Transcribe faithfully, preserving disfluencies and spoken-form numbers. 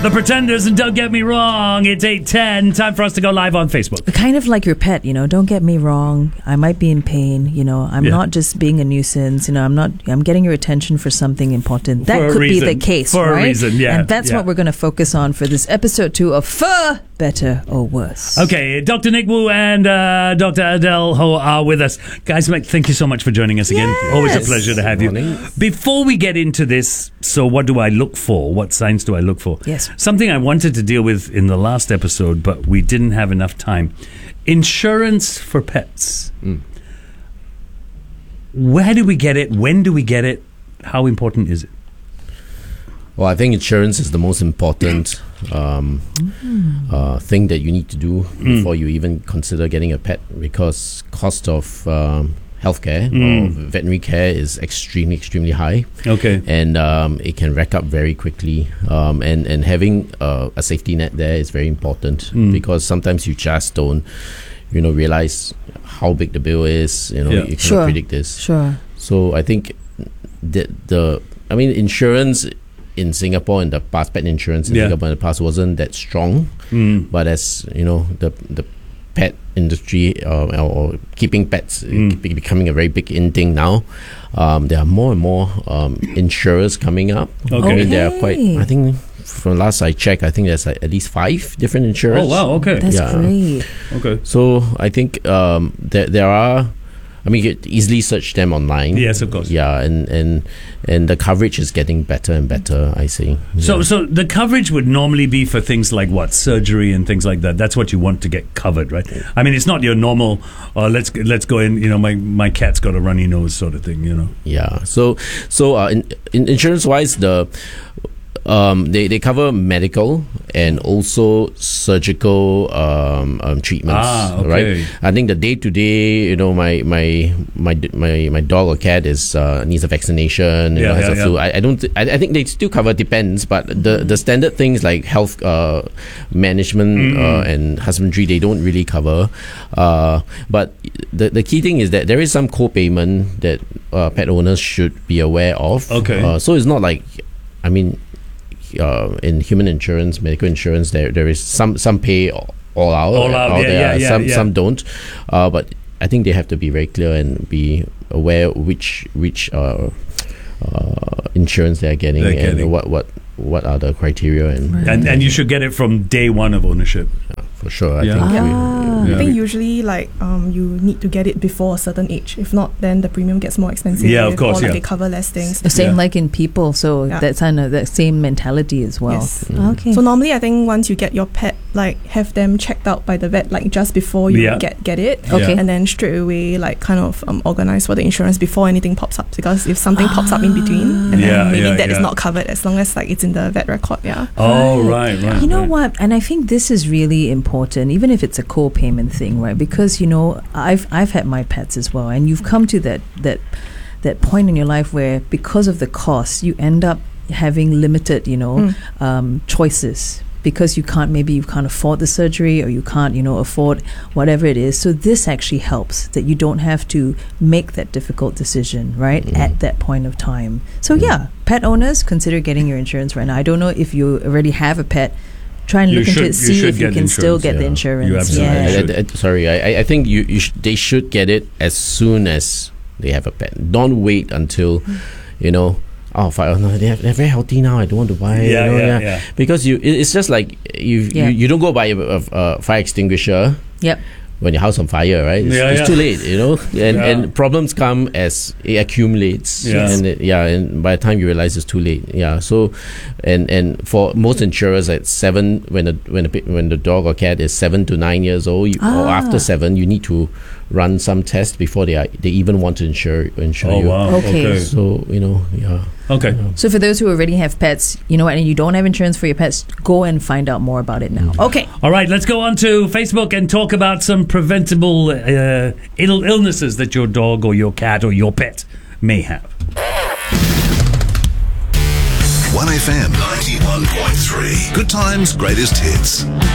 The Pretenders, and don't get me wrong, it's eight ten. Time for us to go live on Facebook. Kind of like your pet, you know, don't get me wrong. I might be in pain, you know. I'm Yeah. not just being a nuisance, you know. I'm not, I'm getting your attention for something important. That For a could reason. be the case, For a right? reason, yeah, And that's yeah. what we're going to focus on for this episode two of For Better or Worse. Okay, Doctor Nick Wu and uh, Doctor Adele Ho are with us. Guys, Mike, thank you so much for joining us again. Yes. Always a pleasure to have you. Morning. Before we get into this, so what do I look for? What signs do I look for? Yes. Something I wanted to deal with in the last episode, but we didn't have enough time. Insurance for pets. Mm. Where do we get it? When do we get it? How important is it? Well, I think insurance is the most important um, uh, thing that you need to do before you even consider getting a pet, because cost of um, healthcare or veterinary care is extremely, extremely high, Okay. and um, it can rack up very quickly. Um, and and having uh, a safety net there is very important, because sometimes you just don't, you know, realize how big the bill is. You know, Yeah. you cannot Sure. predict this. Sure. So I think the the I mean insurance in Singapore in the past, pet insurance in Yeah. Singapore in the past wasn't that strong. Mm. But as you know, the the pet industry uh, or, or keeping pets Mm. be- becoming a very big in thing now. Um, there are more and more um, insurers coming up. Okay. I mean, there are quite. Okay. I think from last I checked, I think there's like at least five different insurers. Oh, wow, okay. That's Yeah. great. Okay. So I think um, there there are. I mean, you could easily search them online. Yes, of course. Yeah, and and and the coverage is getting better and better, I see. So, Yeah. so the coverage would normally be for things like what, surgery and things like that. That's what you want to get covered, right? I mean, it's not your normal. Uh, let's let's go in. You know, my my cat's got a runny nose, sort of thing. You know. Yeah. So so uh, in, in insurance wise, the um they, they cover medical and also surgical um, um treatments. Ah, okay. Right. I think the day to day, you know, my my my my my dog or cat is uh, needs a vaccination. You Yeah, know, has yeah, a flu. I, I don't. Th- I, I think they still cover depends, but the the standard things like health uh, management uh, and husbandry they don't really cover. Uh, but the the key thing is that there is some co-payment that uh, pet owners should be aware of. Okay. Uh, so it's not like, I mean, uh, in human insurance, medical insurance, there there is some some pay all out, All out, yeah, there. yeah, yeah, some yeah. some don't. Uh, but I think they have to be very clear and be aware which which uh, uh, insurance they are getting, They're and getting. what what what are the criteria, and Right. And and you should get it from day one of ownership. for sure. I Yeah. think. we- Ah. we- I think Yeah. usually like um you need to get it before a certain age. If not, then the premium gets more expensive. Yeah, of course, Or like yeah. they cover less things. The same Yeah. like in people, so Yeah. that's kind of that same mentality as well. Yes. Okay. So normally, I think once you get your pet, like have them checked out by the vet, like just before you Yeah. get get it. Okay. And then straight away, like kind of um, organize for the insurance before anything pops up. Because if something pops up in between, and Yeah, then maybe yeah, that is yeah. not covered as long as like it's in the vet record. Yeah. Oh, right, right. You know right. what? And I think this is really important, even if it's a co-payment thing, right? Because you know, I've I've had my pets as well, and you've come to that that that point in your life where, because of the cost, you end up having limited, you know, Mm. um, choices. Because you can't, maybe you can't afford the surgery, or you can't, you know, afford whatever it is. So this actually helps that you don't have to make that difficult decision, right, Mm. at that point of time. So yeah, pet owners, consider getting your insurance right now. I don't know if you already have a pet. Try and You look into should- it, you see should if you get can still insurance, get the yeah. insurance. You absolutely yeah. should. I- I- sorry, I, I- I think you, you sh- they should get it as soon as they have a pet. Don't wait until, you know, oh, fi- oh no, they're, they're very healthy now. I don't want to buy. it, Yeah, you know, yeah, yeah. Because you, it- it's just like you, Yeah. you, you don't go buy a, a, a fire extinguisher Yep. when your house on fire, right? It's, Yeah, it's yeah. too late, you know. And Yeah. and problems come as it accumulates. Yeah. And it, yeah, and by the time you realize it's too late. Yeah. So, and and for most insurers, at seven, when the when the pi- when the dog or cat is seven to nine years old, you, or Ah. after seven, you need to run some tests before they are, they even want to insure insure Oh, you. wow. Okay. Okay. So you know, yeah. Okay. So for those who already have pets, you know what, and you don't have insurance for your pets, go and find out more about it now. Okay. All right, let's go on to Facebook and talk about some preventable uh, Ill- illnesses that your dog or your cat or your pet may have. one F M ninety-one point three. Good times, greatest hits.